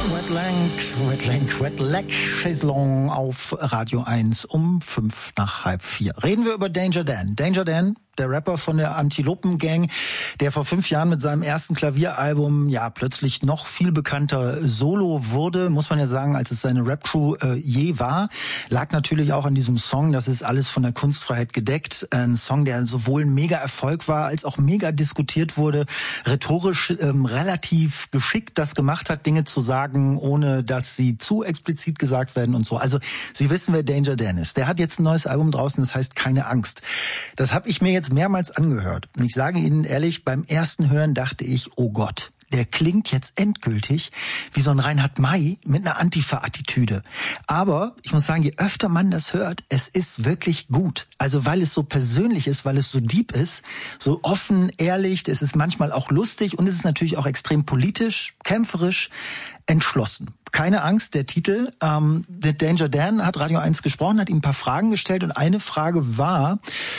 Wet Leg, Chaiselong auf Radio 1 um 3:55. Reden wir über Danger Dan. Danger Dan, der Rapper von der Antilopen-Gang, der vor 5 Jahren mit seinem ersten Klavieralbum ja plötzlich noch viel bekannter Solo wurde, muss man ja sagen, als es seine Rap-Crew je war. Lag natürlich auch an diesem Song, das ist alles von der Kunstfreiheit gedeckt. Ein Song, der sowohl ein Mega-Erfolg war, als auch mega diskutiert wurde, rhetorisch relativ geschickt das gemacht hat, Dinge zu sagen, ohne dass sie zu explizit gesagt werden und so. Also Sie wissen, wer Danger Dan ist. Der hat jetzt ein neues Album draußen, das heißt Keine Angst. Das habe ich mir jetzt mehrmals angehört. Und ich sage Ihnen ehrlich, beim ersten Hören dachte ich, oh Gott, der klingt jetzt endgültig wie so ein Reinhard May mit einer Antifa-Attitüde. Aber ich muss sagen, je öfter man das hört, es ist wirklich gut. Also weil es so persönlich ist, weil es so deep ist, so offen, ehrlich, es ist manchmal auch lustig und es ist natürlich auch extrem politisch, kämpferisch, entschlossen. Keine Angst, der Titel. Der Danger Dan hat Radio 1 gesprochen, hat ihm ein paar Fragen gestellt und eine Frage war,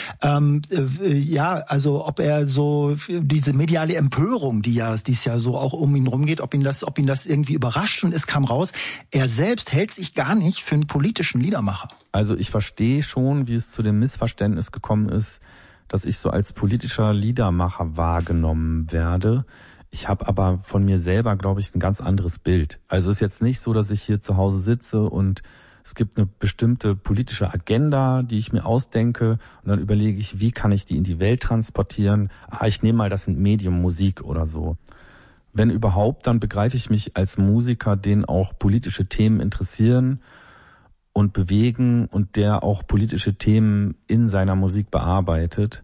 also ob er so diese mediale Empörung, die es ja so auch um ihn rumgeht, ob ihn das irgendwie überrascht, und es kam raus, er selbst hält sich gar nicht für einen politischen Liedermacher. Also ich verstehe schon, wie es zu dem Missverständnis gekommen ist, dass ich so als politischer Liedermacher wahrgenommen werde. Ich habe aber von mir selber, glaube ich, ein ganz anderes Bild. Also es ist jetzt nicht so, dass ich hier zu Hause sitze und es gibt eine bestimmte politische Agenda, die ich mir ausdenke, und dann überlege ich, wie kann ich die in die Welt transportieren? Ich nehme mal das Medium Musik oder so. Wenn überhaupt, dann begreife ich mich als Musiker, den auch politische Themen interessieren und bewegen und der auch politische Themen in seiner Musik bearbeitet.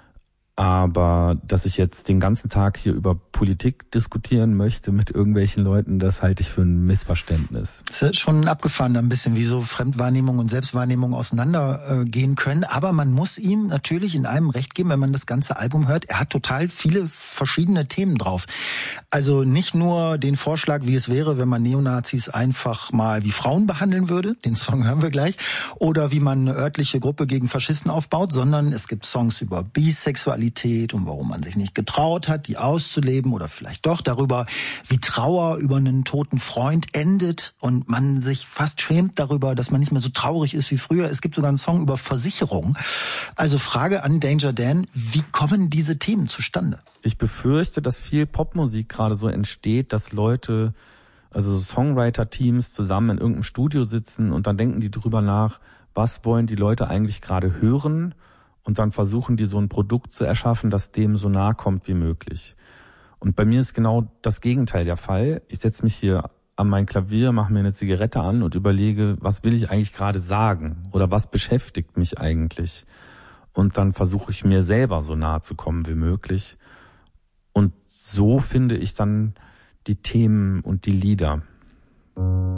Aber dass ich jetzt den ganzen Tag hier über Politik diskutieren möchte mit irgendwelchen Leuten, das halte ich für ein Missverständnis. Es ist schon abgefahren, ein bisschen, wie so Fremdwahrnehmung und Selbstwahrnehmung auseinandergehen können. Aber man muss ihm natürlich in einem recht geben, wenn man das ganze Album hört. Er hat total viele verschiedene Themen drauf. Also nicht nur den Vorschlag, wie es wäre, wenn man Neonazis einfach mal wie Frauen behandeln würde. Den Song hören wir gleich. Oder wie man eine örtliche Gruppe gegen Faschisten aufbaut, sondern es gibt Songs über Bisexualität und warum man sich nicht getraut hat, die auszuleben, oder vielleicht doch darüber, wie Trauer über einen toten Freund endet und man sich fast schämt darüber, dass man nicht mehr so traurig ist wie früher. Es gibt sogar einen Song über Versicherung. Also Frage an Danger Dan, wie kommen diese Themen zustande? Ich befürchte, dass viel Popmusik gerade so entsteht, dass Leute, also Songwriter-Teams zusammen in irgendeinem Studio sitzen und dann denken die drüber nach, was wollen die Leute eigentlich gerade hören? Und dann versuchen die so ein Produkt zu erschaffen, das dem so nahe kommt wie möglich. Und bei mir ist genau das Gegenteil der Fall. Ich setze mich hier an mein Klavier, mache mir eine Zigarette an und überlege, was will ich eigentlich gerade sagen? Oder was beschäftigt mich eigentlich? Und dann versuche ich mir selber so nahe zu kommen wie möglich. Und so finde ich dann die Themen und die Lieder.